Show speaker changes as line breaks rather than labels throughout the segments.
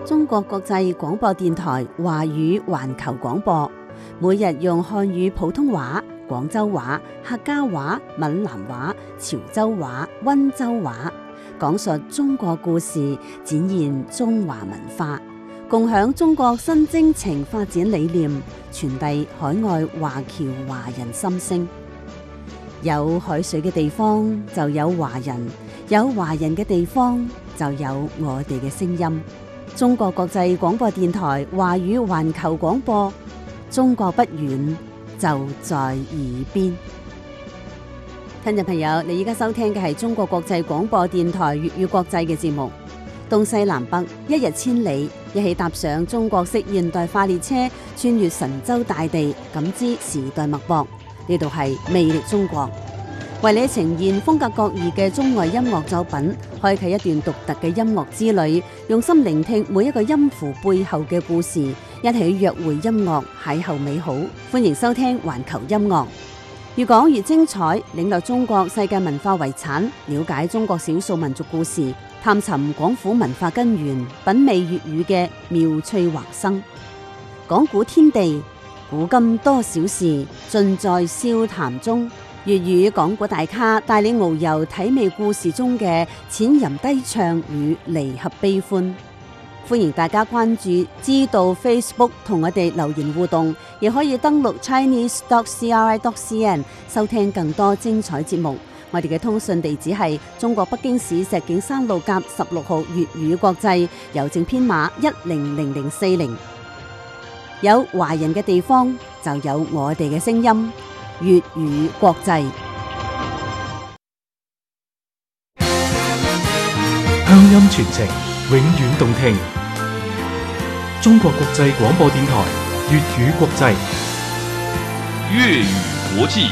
中國國際廣播電台華語環球廣播，每日用漢語普通話、廣州話、客家話、閩南話、潮州話、溫州話，講述中國故事，展現中華文化，共享中國新征程發展理念，傳遞海外華僑華人心聲。有海水嘅地方就有華人，有華人嘅地方就有我哋嘅聲音。中國國際廣播電台華語環球廣播，中國不遠，就在耳邊。聽眾朋友，你而家收聽嘅係中國國際廣播電台粵語國際嘅節目。東西南北，一日千里，一起踏上中國式現代化列車，穿越神州大地，感知時代脈搏。呢度係魅力中國，為你呈現風格各異嘅中外音樂作品，開啟一段獨特嘅音樂之旅，用心聆聽每一個音符背後嘅故事，一起約會音樂，邂逅美好。歡迎收聽環球音樂，越講越精彩，領略中國世界文化遺產，了解中國少數民族故事，探尋廣府文化根源，品味粵語嘅妙趣橫生。講古天地，古今多少事，盡在笑談中。粵語講古大咖帶你遨遊體味故事中嘅淺吟低唱與離合悲歡。歡迎大家關注知道 Facebook 同我哋留言互動，亦可以登錄 chinese.cri.cn 收聽更多精彩節目。我哋嘅通訊地址係中國北京市石景山路甲16號粵語國際，郵政編碼100040。有華人嘅地方就有我哋嘅聲音，粵語國際。
鄉音傳情，永遠動聽。中國國際廣播電台粵語國際，
粵語國際。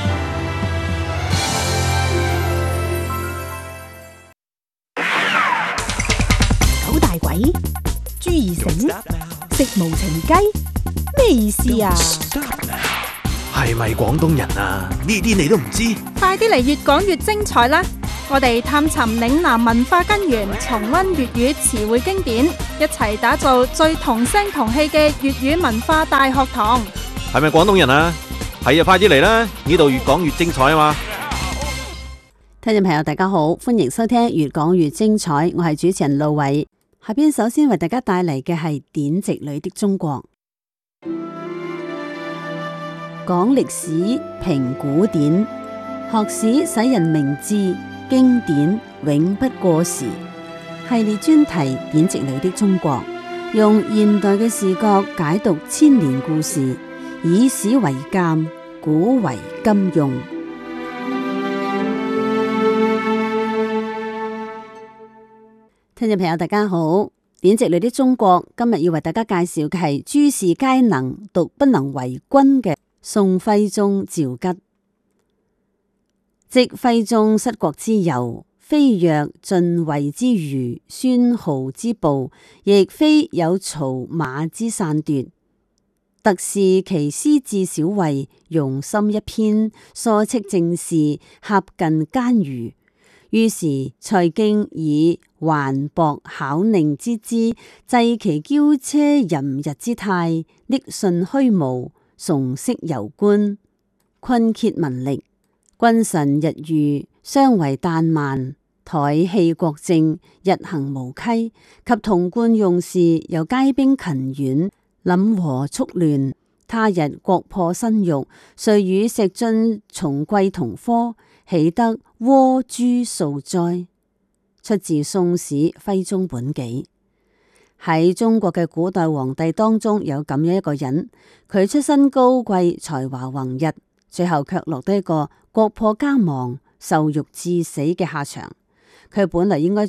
九大簋，朱二繩，食無情雞，咩意思啊？
係咪廣東人啊？呢啲你都唔知？
快啲嚟越講越精彩啦！我哋探尋嶺南文化根源，重溫粵語詞彙經典，一齊打造最同聲同氣嘅粵語文化大學堂。
係咪廣東人啊？係啊，快啲嚟啦！呢度越講越精彩啊嘛！
聽眾朋友大家好，歡迎收聽越講越精彩，我係主持人路偉。下邊首先為大家帶嚟嘅係典籍裏的中國。講歷史，評古典，學史使人明智，經典永不過時。系列專題典籍裏的中國，用現代嘅視角解讀千年故事，以史為鑑，古為今用。聽眾朋友大家好，典籍裏的中國今日要為大家介紹嘅係諸事皆能，獨不能為君嘅宋徽宗趙佶。即徽宗失國之由，非若晉衛之虞，孫皓之暴，亦非有曹馬之篡奪，特是其思治小惠，用心一偏，疏斥政事，狹近奸愚。於是才經以環博巧佞之姿，制其驕奢淫逸之態，匿順虛無，崇飾遊觀，坤竭民力，君臣日遇，相為旦慢，怠棄國政，日行無稽，及同貫用事，又皆兵勤遠，廩和速亂。他日國破身辱，遂與石進重貴同科，豈得窩誅數哉？出自《宋史·徽宗本紀》。喺中國嘅古代皇帝當中，有咁樣一個人，佢出身高貴，才華橫溢，最後卻落得一個國破家亡、受辱致死嘅下場。佢本來應該